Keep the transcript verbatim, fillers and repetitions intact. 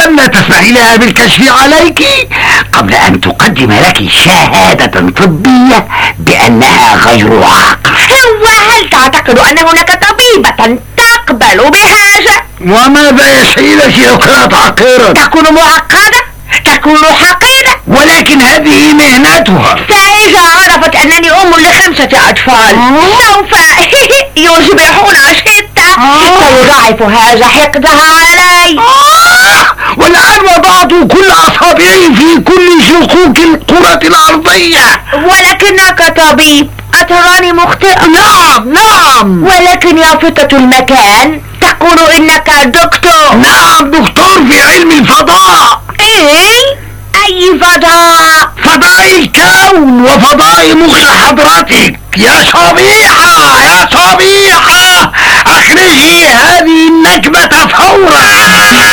إذا تسمحي لها بالكشف عليك قبل أن تقدم لك شهادة طبية بأنها غير عاقل. وهل تعتقد أن هناك طبيبة تقبل بهذا؟ وماذا يسعي لك لو كانت عاقرة؟ تكون معقدة، تكون حقيرة، ولكن هذه مهنتها. فإذا عرفت أنني أم لخمسة أطفال سوف يصبحون ستة، سيضاعف هذا حقدها علي. والآن وضعت كل أصابعي في كل شقوق الكرة الأرضية. ولكنك طبيب، أتراني مخطئة؟ نعم نعم. ولكن يافطة المكان تقول إنك دكتور. نعم، دكتور في علم الفضاء. إيه؟ أي فضاء؟ فضاء الكون وفضاء مخ حضرتك. يا صبيحة يا صبيحة، أخرجي هذه النكبة فورا.